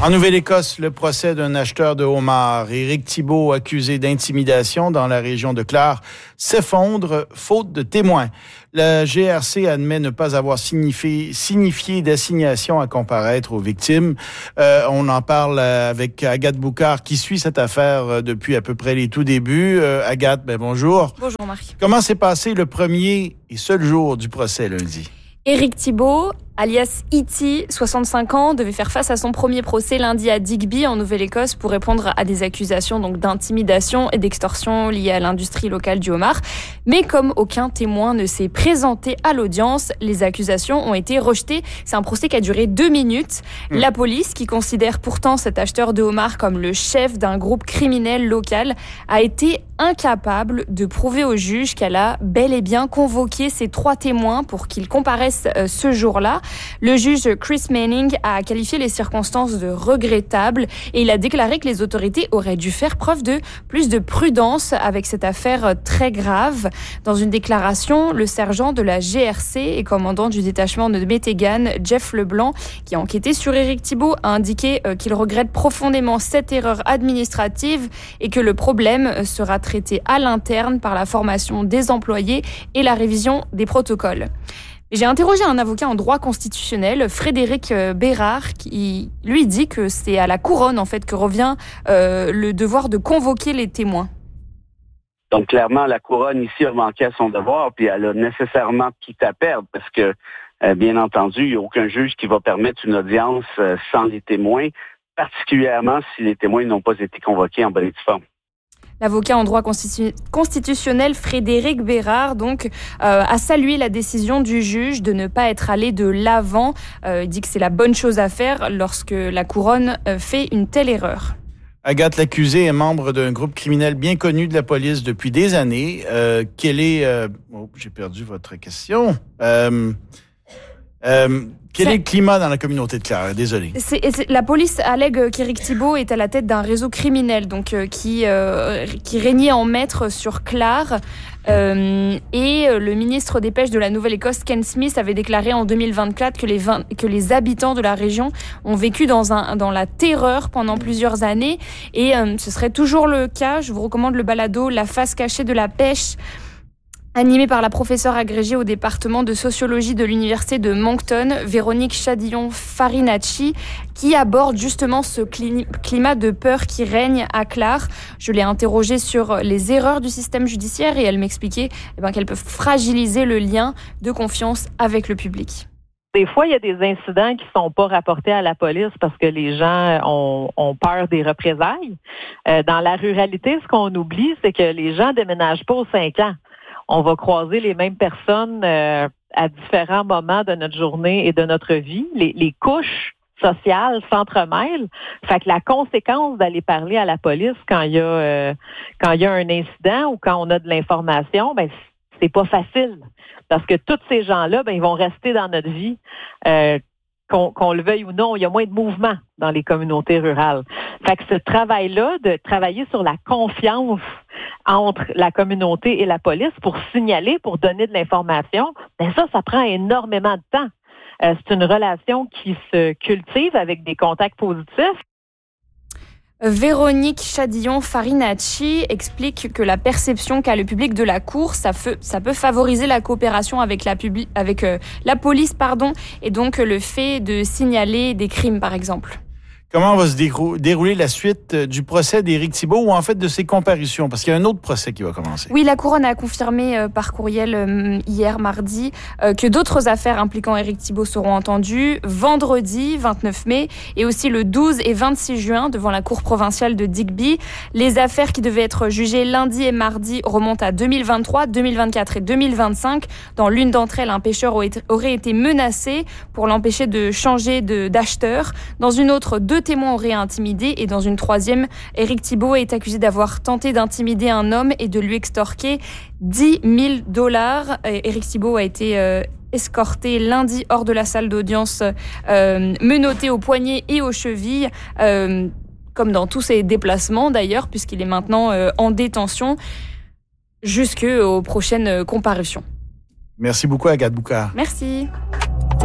En Nouvelle-Écosse, le procès d'un acheteur de homards, Éric Thibault, accusé d'intimidation dans la région de Clare, s'effondre faute de témoins. La GRC admet ne pas avoir signifié d'assignation à comparaître aux victimes. On en parle avec Agathe Boucard qui suit cette affaire depuis à peu près les tout débuts. Agathe, bonjour. Bonjour Marc. Comment s'est passé le premier et seul jour du procès lundi? Éric Thibault, alias E.T., 65 ans, devait faire face à son premier procès lundi à Digby, en Nouvelle-Écosse, pour répondre à des accusations d'intimidation et d'extorsion liées à l'industrie locale du homard. Mais comme aucun témoin ne s'est présenté à l'audience, les accusations ont été rejetées. C'est un procès qui a duré 2 minutes. La police, qui considère pourtant cet acheteur de homards comme le chef d'un groupe criminel local, a été incapable de prouver au juge qu'elle a bel et bien convoqué ces 3 témoins pour qu'ils comparaissent ce jour-là. Le juge Chris Manning a qualifié les circonstances de regrettables et il a déclaré que les autorités auraient dû faire preuve de plus de prudence avec cette affaire très grave. Dans une déclaration, le sergent de la GRC et commandant du détachement de Métégan, Jeff Leblanc, qui a enquêté sur Éric Thibault, a indiqué qu'il regrette profondément cette erreur administrative et que le problème sera traité à l'interne par la formation des employés et la révision des protocoles. J'ai interrogé un avocat en droit constitutionnel, Frédéric Bérard, qui lui dit que c'est à la couronne en fait que revient le devoir de convoquer les témoins. Donc clairement, la couronne ici a manqué à son devoir, puis elle a nécessairement quitté à perdre, parce que bien entendu, il n'y a aucun juge qui va permettre une audience sans les témoins, particulièrement si les témoins n'ont pas été convoqués en bonne et due forme. L'avocat en droit constitutionnel Frédéric Bérard a salué la décision du juge de ne pas être allé de l'avant. Il dit que c'est la bonne chose à faire lorsque la couronne fait une telle erreur. Agathe, l'accusé est membre d'un groupe criminel bien connu de la police depuis des années. Quel est... j'ai perdu votre question. Quel est le climat dans la communauté de Clare? Désolé. La police allègue qu'Éric Thibault est à la tête d'un réseau criminel qui régnait en maître sur Clare. Et le ministre des Pêches de la Nouvelle-Écosse, Ken Smith, avait déclaré en 2024 que les habitants de la région ont vécu dans la terreur pendant plusieurs années. Et ce serait toujours le cas. Je vous recommande le balado « La face cachée de la pêche », animé par la professeure agrégée au département de sociologie de l'université de Moncton, Véronique Chadillon-Farinacci, qui aborde justement ce climat de peur qui règne à Clare. Je l'ai interrogée sur les erreurs du système judiciaire et elle m'expliquait qu'elles peuvent fragiliser le lien de confiance avec le public. Des fois, il y a des incidents qui ne sont pas rapportés à la police parce que les gens ont peur des représailles. Dans la ruralité, ce qu'on oublie, c'est que les gens ne déménagent pas aux 5 ans. On va croiser les mêmes personnes à différents moments de notre journée et de notre vie. Les couches sociales s'entremêlent. Fait que la conséquence d'aller parler à la police quand il y a un incident ou quand on a de l'information, c'est pas facile. Parce que tous ces gens-là, ils vont rester dans notre vie. Qu'on le veuille ou non, il y a moins de mouvement dans les communautés rurales. Fait que ce travail-là, de travailler sur la confiance entre la communauté et la police pour signaler, pour donner de l'information, ça prend énormément de temps. C'est une relation qui se cultive avec des contacts positifs. Véronique Chadillon-Farinacci explique que la perception qu'a le public de la cour, ça peut favoriser la coopération avec la police, et donc le fait de signaler des crimes, par exemple. Comment va se dérouler la suite du procès d'Éric Thibault ou en fait de ses comparutions? Parce qu'il y a un autre procès qui va commencer. Oui, la Couronne a confirmé par courriel hier mardi que d'autres affaires impliquant Éric Thibault seront entendues vendredi 29 mai et aussi le 12 et 26 juin devant la Cour provinciale de Digby. Les affaires qui devaient être jugées lundi et mardi remontent à 2023, 2024 et 2025. Dans l'une d'entre elles, un pêcheur aurait été menacé pour l'empêcher de changer d'acheteur. Dans une autre, 2 témoins auraient intimidé et dans une troisième, Éric Thibault est accusé d'avoir tenté d'intimider un homme et de lui extorquer $10,000. Éric Thibault a été escorté lundi hors de la salle d'audience, menotté aux poignets et aux chevilles, comme dans tous ses déplacements d'ailleurs, puisqu'il est maintenant en détention jusqu'aux prochaines comparutions. Merci beaucoup, Agathe Boucard. Merci.